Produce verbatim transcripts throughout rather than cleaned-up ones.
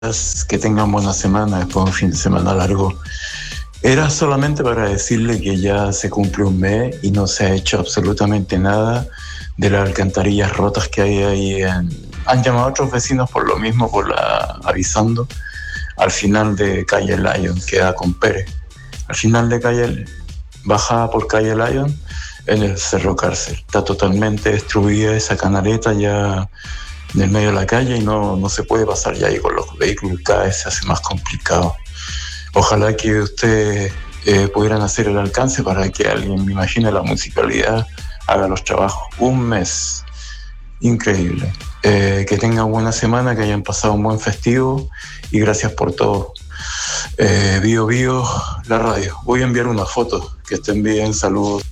Que tengan buena semana después de un fin de semana largo. Era solamente para decirle que ya se cumple un mes y no se ha hecho absolutamente nada de las alcantarillas rotas que hay ahí. En... Han llamado a otros vecinos por lo mismo, por la... avisando al final de calle Lyon, que da con Pérez. Al final de calle, bajada por calle Lyon, en el Cerro Cárcel. Está totalmente destruida esa canaleta ya en el medio de la calle y no, no se puede pasar ya ahí con los vehículos, cada vez se hace más complicado. Ojalá que ustedes eh, pudieran hacer el alcance para que alguien, me imagine la municipalidad, haga los trabajos. Un mes, increíble. Eh, que tengan buena semana, que hayan pasado un buen festivo y gracias por todo. Eh, Bio Bio, la radio. Voy a enviar una foto, que estén bien, saludos.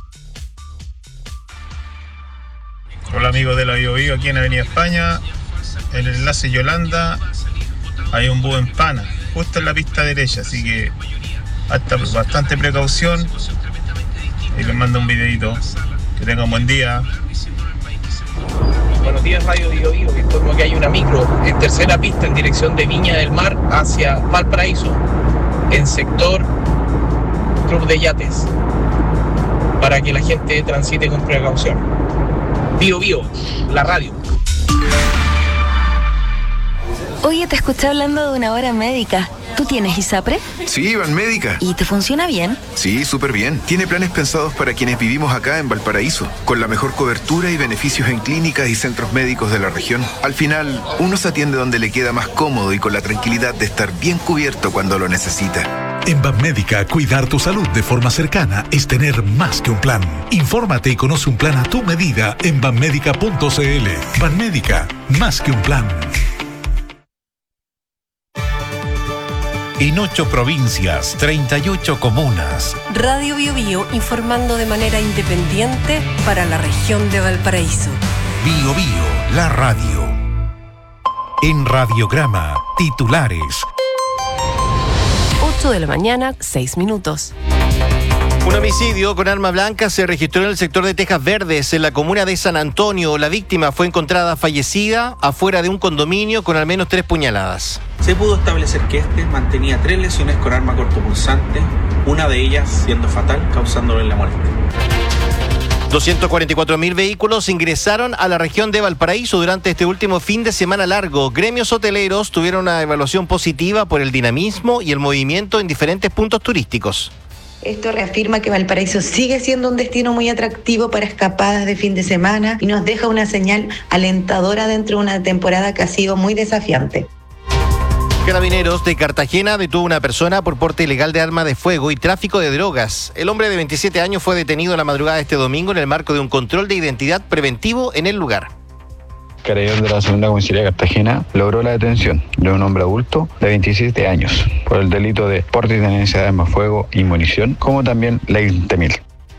Hola amigos de la Bio Bio, aquí en Avenida España, el enlace Yolanda, hay un búho en pana, justo en la pista derecha, así que hasta bastante precaución. Y les mando un videito. Que tengan un buen día. Buenos días, Radio Bio Bio. Informo que hay una micro en tercera pista en dirección de Viña del Mar hacia Valparaíso, en sector Club de Yates, para que la gente transite con precaución. Bio Bio, la radio. Oye, te escuché hablando de una hora médica. ¿Tú tienes ISAPRE? Sí, Banmédica. ¿Y te funciona bien? Sí, súper bien. Tiene planes pensados para quienes vivimos acá en Valparaíso, con la mejor cobertura y beneficios en clínicas y centros médicos de la región. Al final, uno se atiende donde le queda más cómodo y con la tranquilidad de estar bien cubierto cuando lo necesita. En Banmédica, cuidar tu salud de forma cercana es tener más que un plan. Infórmate y conoce un plan a tu medida en banmédica punto cl. Banmédica, más que un plan. En ocho provincias, treinta y ocho comunas. Radio Bio Bio, informando de manera independiente para la región de Valparaíso. Bio Bio, la radio. En Radiograma, titulares. ocho de la mañana, seis minutos. Un homicidio con arma blanca se registró en el sector de Tejas Verdes, en la comuna de San Antonio. La víctima fue encontrada fallecida afuera de un condominio con al menos tres puñaladas. Se pudo establecer que este mantenía tres lesiones con arma cortopunzante, una de ellas siendo fatal, causándole la muerte. doscientos cuarenta y cuatro mil vehículos ingresaron a la región de Valparaíso durante este último fin de semana largo. Gremios hoteleros tuvieron una evaluación positiva por el dinamismo y el movimiento en diferentes puntos turísticos. Esto reafirma que Valparaíso sigue siendo un destino muy atractivo para escapadas de fin de semana y nos deja una señal alentadora dentro de una temporada que ha sido muy desafiante. Carabineros de Cartagena detuvo a una persona por porte ilegal de arma de fuego y tráfico de drogas. El hombre de veintisiete años fue detenido en la madrugada de este domingo en el marco de un control de identidad preventivo en el lugar. Carabinero de la Segunda Comisaría de Cartagena logró la detención de un hombre adulto de veintisiete años por el delito de porte y tenencia de arma de fuego y munición, como también ley veinte mil.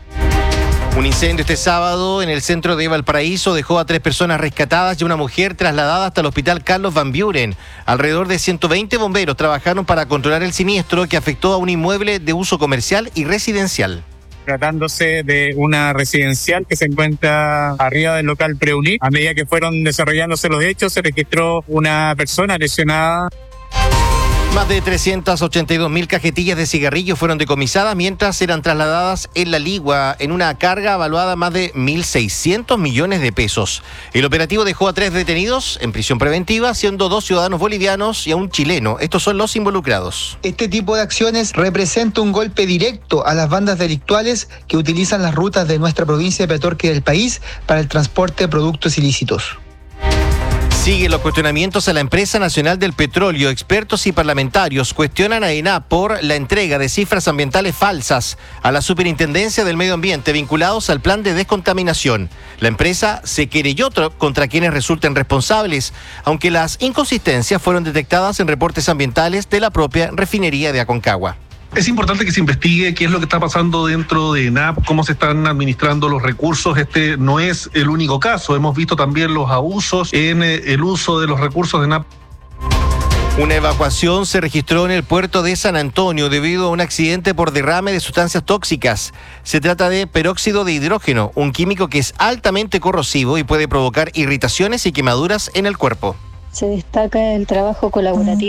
Un incendio este sábado en el centro de Valparaíso dejó a tres personas rescatadas y una mujer trasladada hasta el hospital Carlos Van Buren. Alrededor de ciento veinte bomberos trabajaron para controlar el siniestro que afectó a un inmueble de uso comercial y residencial. Tratándose de una residencial que se encuentra arriba del local Preunir. A medida que fueron desarrollándose los hechos, se registró una persona lesionada. Más de trescientas ochenta y dos mil cajetillas de cigarrillos fueron decomisadas mientras eran trasladadas en la Ligua en una carga evaluada más de mil seiscientos millones de pesos. El operativo dejó a tres detenidos en prisión preventiva, siendo dos ciudadanos bolivianos y a un chileno. Estos son los involucrados. Este tipo de acciones representa un golpe directo a las bandas delictuales que utilizan las rutas de nuestra provincia de Petorca y del país para el transporte de productos ilícitos. Siguen los cuestionamientos a la empresa nacional del petróleo. Expertos y parlamentarios cuestionan a ENAP por la entrega de cifras ambientales falsas a la Superintendencia del Medio Ambiente vinculados al plan de descontaminación. La empresa se querelló contra quienes resulten responsables, aunque las inconsistencias fueron detectadas en reportes ambientales de la propia refinería de Aconcagua. Es importante que se investigue qué es lo que está pasando dentro de ENAP, cómo se están administrando los recursos. Este no es el único caso. Hemos visto también los abusos en el uso de los recursos de ENAP. Una evacuación se registró en el puerto de San Antonio debido a un accidente por derrame de sustancias tóxicas. Se trata de peróxido de hidrógeno, un químico que es altamente corrosivo y puede provocar irritaciones y quemaduras en el cuerpo. Se destaca el trabajo colaborativo